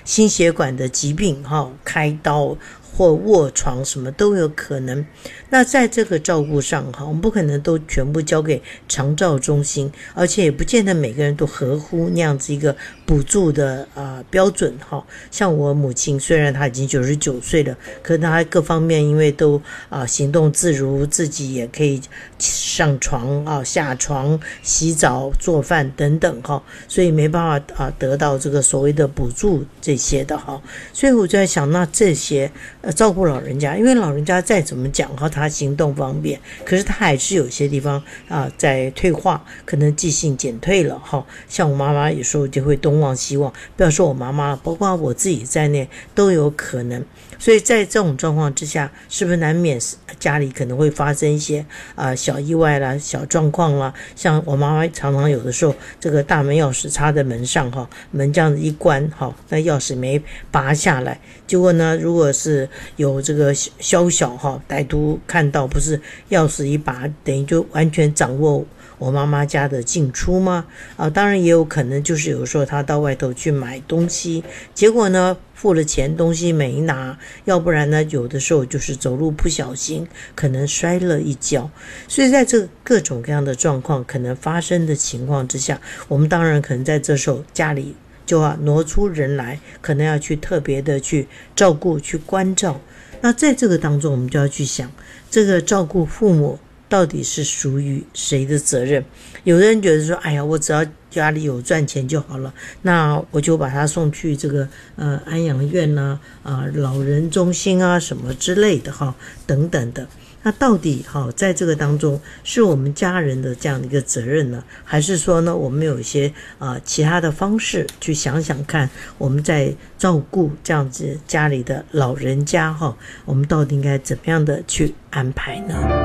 心血管的疾病开刀或卧床什么都有可能。那在这个照顾上我们不可能都全部交给长照中心，而且也不见得每个人都合乎那样子一个补助的标准像我母亲虽然她已经99岁了，可是她各方面因为都行动自如，自己也可以上床下床洗澡做饭等等所以没办法得到这个所谓的补助这些的所以我就在想，那这些照顾老人家，因为老人家再怎么讲他行动方便，可是他还是有些地方在退化，可能记性减退了像我妈妈有时候就会东忘西忘，不要说我妈妈，包括我自己在内都有可能。所以在这种状况之下，是不是难免家里可能会发生一些小意外啦、小状况啦？像我妈妈常常有的时候，这个大门钥匙插在门上门这样子一关那钥匙没拔下来，结果呢，如果是有这个宵小歹徒看到，不是钥匙一拔，等于就完全掌握我妈妈家的进出吗？当然也有可能就是有时候他到外头去买东西，结果呢付了钱东西没拿，要不然呢有的时候就是走路不小心可能摔了一跤。所以在这各种各样的状况可能发生的情况之下，我们当然可能在这时候家里就要挪出人来，可能要去特别的去照顾去关照。那在这个当中我们就要去想，这个照顾父母到底是属于谁的责任？有的人觉得说，哎呀，我只要家里有赚钱就好了，那我就把他送去这个安养院老人中心什么之类的等等的。那到底在这个当中是我们家人的这样的一个责任呢，还是说呢我们有一些其他的方式去想想看，我们在照顾这样子家里的老人家我们到底应该怎么样的去安排呢？